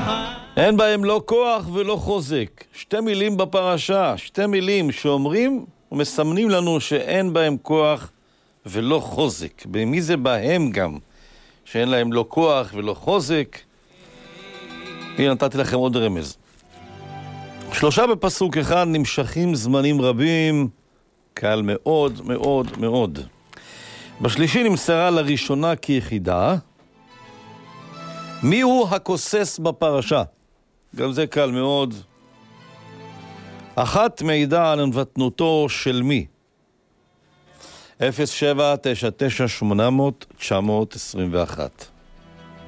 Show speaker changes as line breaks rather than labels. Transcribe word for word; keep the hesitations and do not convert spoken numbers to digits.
אין בהם לא כוח ולא חוזק. שתי מילים בפרשה, שתי מילים שאומרים ומסמנים לנו שאין בהם כוח ולא חוזק. במי זה בהם גם? שאין להם לא כוח ולא חוזק. הנה נתתי לכם עוד רמז. שלושה בפסוק אחד נמשכים זמנים רבים, קל מאוד מאוד מאוד. בשלישי נמסרה לראשונה כיחידה. מי הוא הכוסס בפרשה? גם זה קל מאוד. אחת מעידה על הנבטנותו של מי? אפס שבע תשע תשע שמונה אפס אפס תשע עשרים ואחת